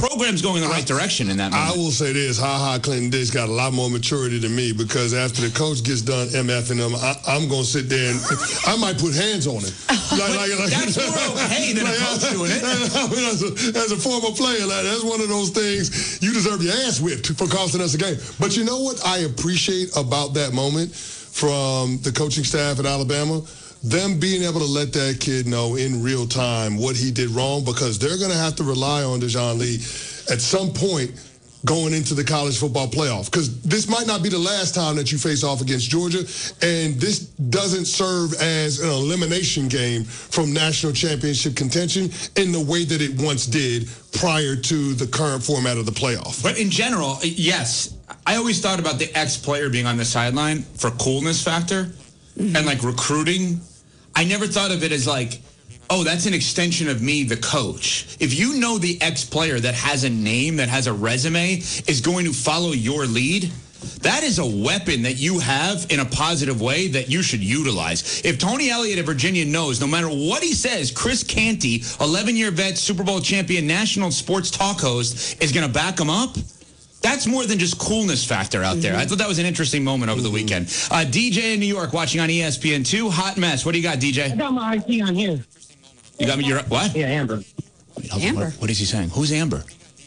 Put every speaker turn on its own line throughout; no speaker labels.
program's going in the right direction in that moment.
I will say this, Clinton Dix got a lot more maturity than me, because after the coach gets done MFing them, I'm going to sit there and I might put hands on him.
That's more okay than a coach doing it.
I mean, as a former player, that's one of those things, you deserve your ass whipped for costing us a game. But you know what I appreciate about that moment from the coaching staff at Alabama? Them being able to let that kid know in real time what he did wrong, because they're going to have to rely on Dejoun Lee at some point going into the college football playoff, because this might not be the last time that you face off against Georgia, and this doesn't serve as an elimination game from national championship contention in the way that it once did prior to the current format of the playoff.
But in general, yes, I always thought about the ex-player being on the sideline for coolness factor and like recruiting. I never thought of it as like, oh, that's an extension of me, the coach. If you know the ex-player that has a name, that has a resume, is going to follow your lead, that is a weapon that you have in a positive way that you should utilize. If Tony Elliott of Virginia knows, no matter what he says, Chris Canty, 11-year vet, Super Bowl champion, national sports talk host, is going to back him up, that's more than just coolness factor out there. I thought that was an interesting moment over the weekend. DJ in New York watching on ESPN2. Hot mess. What do you got, DJ?
I got my ID on here.
You got me? You're what?
Yeah, Amber.
Amber.
What is he saying? Who's Amber?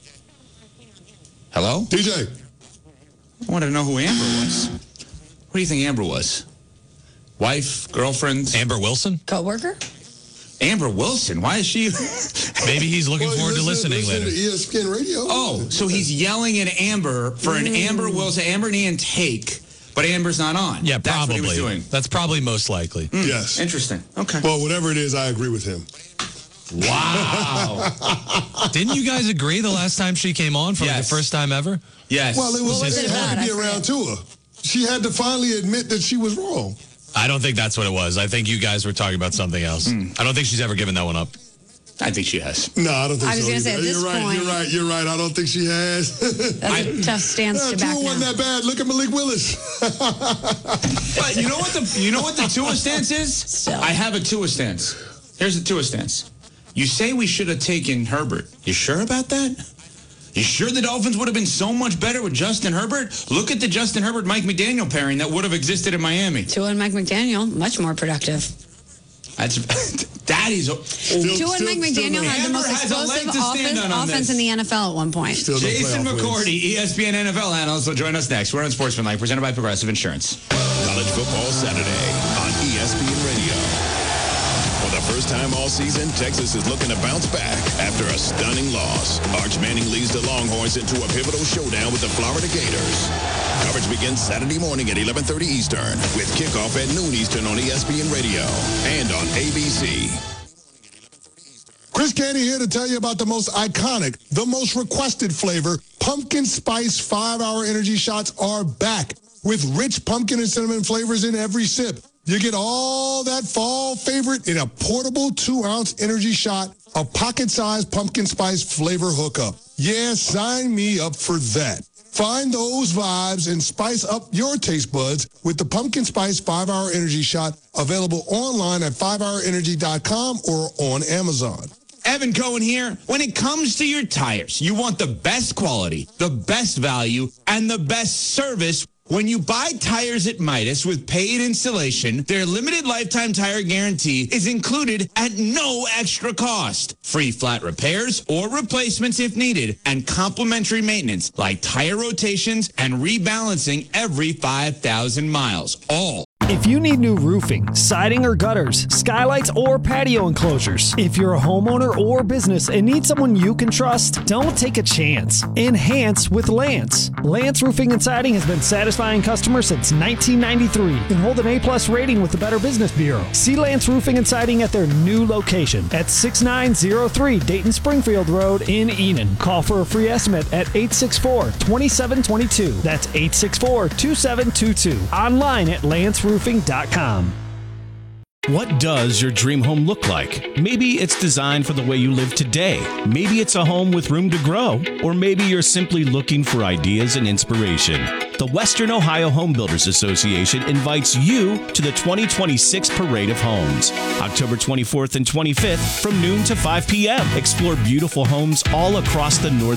Hello?
DJ.
I wanted to know who Amber was. What do you think Amber was? Wife? Girlfriend?
Amber Wilson?
Co-worker?
Amber Wilson? Why is she?
Maybe he's looking forward to listening
listen
later.
to ESPN Radio.
Oh, so he's yelling at Amber for an Amber Wilson, Amber and Ian take, but Amber's not on.
Yeah,
That's
probably.
what he was doing.
That's probably most likely.
Yes.
Interesting. Okay.
Well, whatever it is, I agree with him.
Wow.
Didn't you guys agree the last time she came on for the first time ever?
Yes.
Well, it had to be around to her. She had to finally admit that she was wrong.
I don't think that's what it was. I think you guys were talking about something else. I don't think she's ever given that one up.
I think she has.
No, I don't think so.
I was going to say, at this point...
You're right. I don't think she has.
That's a tough stance to back
Tua wasn't
now.
that bad. Look at Malik Willis.
But you know what the Tua stance is?
Still.
I have a Tua stance. Here's the Tua stance. You say we should have taken Herbert. You sure about that? You sure the Dolphins would have been so much better with Justin Herbert? Look at the Justin Herbert-Mike McDaniel pairing that would have existed in Miami.
Tua and Mike McDaniel, much more productive.
That is...
Tua and Mike McDaniel had the most explosive offense in the NFL at one point.
Jason McCourty, ESPN NFL analyst, will join us next. We're on Sportsmanlike, presented by Progressive Insurance.
College Football Saturday on ESPN Radio. For the first time all season, Texas is looking to bounce back after a stunning loss. Arch Manning leads the Longhorns into a pivotal showdown with the Florida Gators. Coverage begins Saturday morning at 11:30 Eastern with kickoff at noon Eastern on ESPN Radio and on ABC.
Chris Canty here to tell you about the most iconic, the most requested flavor. Pumpkin Spice 5-Hour Energy Shots are back with rich pumpkin and cinnamon flavors in every sip. You get all that fall favorite in a portable 2-ounce energy shot, a pocket-sized pumpkin spice flavor hookup. Yeah, sign me up for that. Find those vibes and spice up your taste buds with the Pumpkin Spice 5-Hour Energy Shot, available online at 5hourenergy.com or on Amazon.
Evan Cohen here. When it comes to your tires, you want the best quality, the best value, and the best service. When you buy tires at Midas with paid installation, their limited lifetime tire guarantee is included at no extra cost. Free flat repairs or replacements if needed, and complimentary maintenance like tire rotations and rebalancing every 5,000 miles. All.
If you need new roofing, siding or gutters, skylights or patio enclosures, if you're a homeowner or business and need someone you can trust, don't take a chance. Enhance with Lance. Lance Roofing and Siding has been satisfying customers since 1993 and hold an A+ rating with the Better Business Bureau. See Lance Roofing and Siding at their new location at 6903 Dayton Springfield Road in Enon. Call for a free estimate at 864-2722. That's 864-2722. Online at lanceroofing.com.
What does your dream home look like? Maybe it's designed for the way you live today. Maybe it's a home with room to grow. Or maybe you're simply looking for ideas and inspiration. The Western Ohio Home Builders Association invites you to the 2026 Parade of Homes. October 24th and 25th from noon to 5 p.m. Explore beautiful homes all across the North